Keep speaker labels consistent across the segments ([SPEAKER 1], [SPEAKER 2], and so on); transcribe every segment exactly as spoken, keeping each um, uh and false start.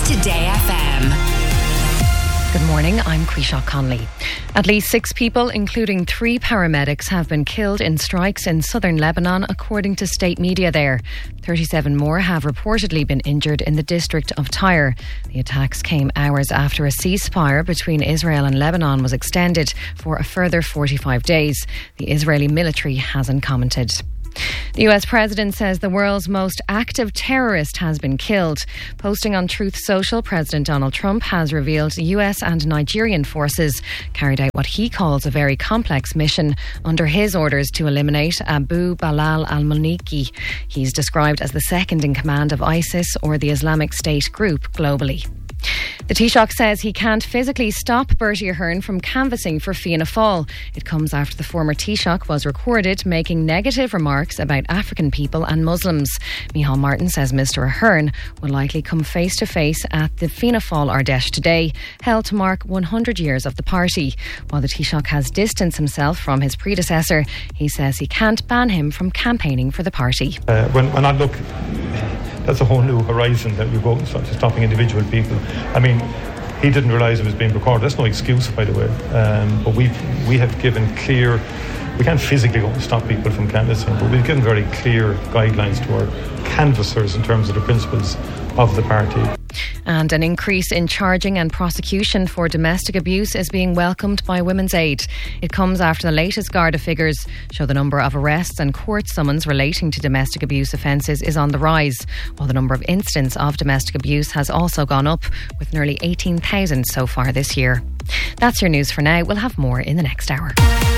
[SPEAKER 1] Today F M.
[SPEAKER 2] Good morning, I'm Quisha Conley. At least six people, including three paramedics, have been killed in strikes in southern Lebanon, according to state media there. thirty-seven more have reportedly been injured in the district of Tyre. The attacks came hours after a ceasefire between Israel and Lebanon was extended for a further forty-five days. The Israeli military hasn't commented. The U S president says the world's most active terrorist has been killed. Posting on Truth Social, President Donald Trump has revealed U S and Nigerian forces carried out what he calls a very complex mission under his orders to eliminate Abu Bilal al-Muliki. He's described as the second in command of ISIS, or the Islamic State group, globally. The Taoiseach says he can't physically stop Bertie Ahern from canvassing for Fianna Fáil. It comes after the former Taoiseach was recorded making negative remarks about African people and Muslims. Micheál Martin says Mr Ahern will likely come face to face at the Fianna Fáil Ardèche today, held to mark one hundred years of the party. While the Taoiseach has distanced himself from his predecessor, he says he can't ban him from campaigning for the party.
[SPEAKER 3] Uh, when, when I look... That's a whole new horizon that we go to stopping individual people. I mean, he didn't realise it was being recorded. That's no excuse, by the way. Um, but we we have given clear... We can't physically go and stop people from canvassing, but we've given very clear guidelines to our canvassers in terms of the principles of the party.
[SPEAKER 2] And an increase in charging and prosecution for domestic abuse is being welcomed by Women's Aid. It comes after the latest Garda figures show the number of arrests and court summons relating to domestic abuse offences is on the rise, while the number of incidents of domestic abuse has also gone up, with nearly eighteen thousand so far this year. That's your news for now. We'll have more in the next hour.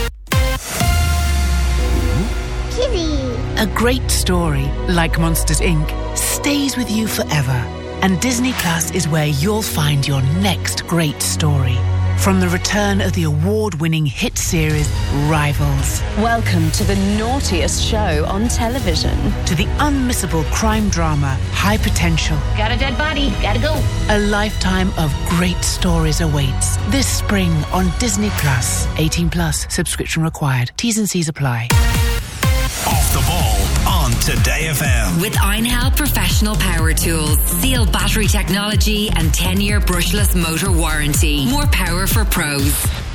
[SPEAKER 4] A great story, like Monsters Incorporated, stays with you forever. And Disney Plus is where you'll find your next great story. From the return of the award-winning hit series Rivals.
[SPEAKER 5] Welcome to the naughtiest show on television.
[SPEAKER 4] To the unmissable crime drama High Potential.
[SPEAKER 6] Got a dead body, gotta go.
[SPEAKER 4] A lifetime of great stories awaits this spring on Disney Plus. eighteen plus, subscription required. T's and C's apply.
[SPEAKER 7] Off the ball on Today F M.
[SPEAKER 1] With Einhell Professional Power Tools. Sealed battery technology and ten-year brushless motor warranty. More power for pros.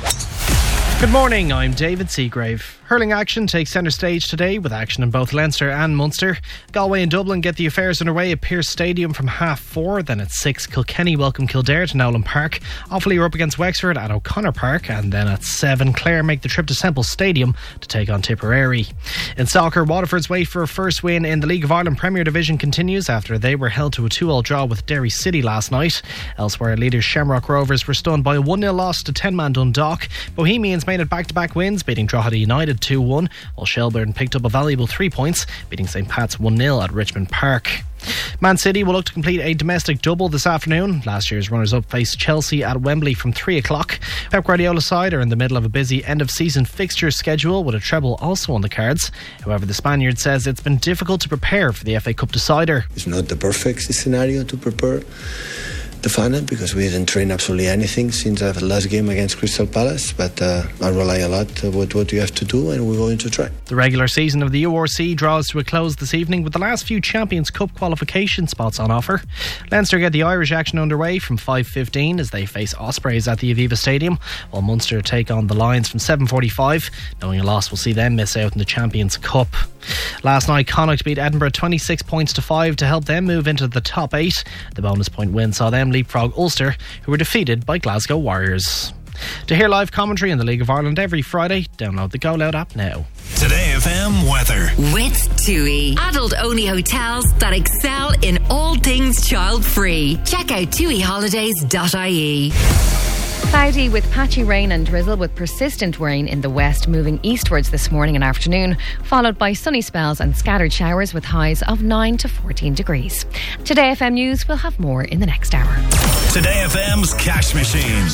[SPEAKER 8] Good morning, I'm David Seagrave. Hurling action takes centre stage today, with action in both Leinster and Munster. Galway and Dublin get the affairs underway at Pearse Stadium from half four. Then at six, Kilkenny welcome Kildare to Nowlan Park. Offaly are up against Wexford at O'Connor Park. And then at seven, Clare make the trip to Semple Stadium to take on Tipperary. In soccer, Waterford's wait for a first win in the League of Ireland Premier Division continues after they were held to a two all draw with Derry City last night. Elsewhere, leaders Shamrock Rovers were stunned by a one nil loss to ten-man Dundalk. Bohemians made it back-to-back wins, beating Drogheda United two one, while Shelbourne picked up a valuable three points, beating St Pat's one nil at Richmond Park. Man City will look to complete a domestic double this afternoon. Last year's runners-up face Chelsea at Wembley from three o'clock. Pep Guardiola's side are in the middle of a busy end-of-season fixture schedule, with a treble also on the cards. However, the Spaniard says it's been difficult to prepare for the F A Cup decider.
[SPEAKER 9] It's not the perfect scenario to prepare the final, because we didn't train absolutely anything since the last game against Crystal Palace, but uh, I rely a lot on what, what you have to do, and we're going to try.
[SPEAKER 8] The regular season of the U R C draws to a close this evening, with the last few Champions Cup qualification spots on offer. Leinster get the Irish action underway from five fifteen as they face Ospreys at the Aviva Stadium, while Munster take on the Lions from seven forty-five. Knowing a loss will see them miss out in the Champions Cup. Last night, Connacht beat Edinburgh twenty-six points to five to help them move into the top eight. The bonus point win saw them leapfrog Ulster, who were defeated by Glasgow Warriors. To hear live commentary in the League of Ireland every Friday, download the Go Loud app now.
[SPEAKER 7] Today F M weather.
[SPEAKER 1] With TUI. Adult-only hotels that excel in all things child-free. Check out tui holidays dot I E.
[SPEAKER 2] Cloudy with patchy rain and drizzle, with persistent rain in the west moving eastwards this morning and afternoon, followed by sunny spells and scattered showers with highs of nine to fourteen degrees. Today F M News will have more in the next hour.
[SPEAKER 7] Today F M's Cash Machine.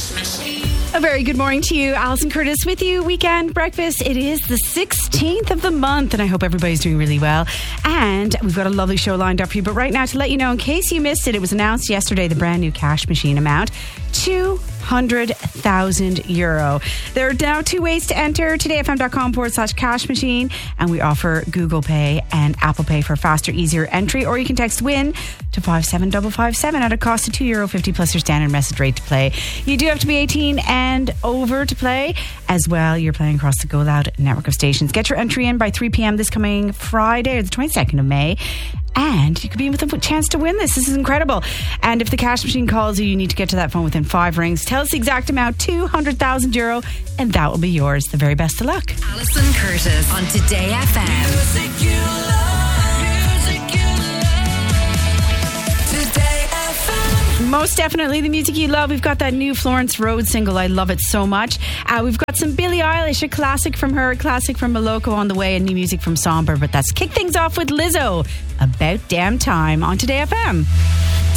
[SPEAKER 10] A very good morning to you. Alison Curtis with you. Weekend breakfast. It is the sixteenth of the month, and I hope everybody's doing really well. And we've got a lovely show lined up for you. But right now, to let you know, in case you missed it, it was announced yesterday, the brand new Cash Machine amount. Two hundred thousand euro. There are now two ways to enter: todayfm.com forward slash cash machine, and we offer Google Pay and Apple Pay for faster, easier entry, or you can text WIN to five seven five five seven at a cost of two euro fifty plus your standard message rate to play. You do have to be eighteen and over to play. As well, you're playing across the Go Loud network of stations. Get your entry in by three p.m. this coming Friday, or the twenty-second of May. And you could be in with a chance to win this. This is incredible. And if the cash machine calls you, you need to get to that phone within five rings. Tell us the exact amount, two hundred thousand euro, and that will be yours. The very best of luck.
[SPEAKER 1] Alison Curtis on Today F M. Music you love, music you love. Today F M.
[SPEAKER 10] Most definitely the music you love. We've got that new Florence Road single. I love it so much. Uh, we've got some Billie Eilish, a classic from her, a classic from Moloko on the way, and new music from Somber. But let's kick things off with Lizzo. About Damn Time on Today F M.